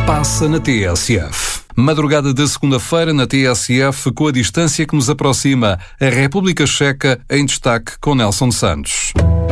passa na TSF. Madrugada de segunda-feira na TSF, com a distância que nos aproxima, a República Checa em destaque com Nelson Santos.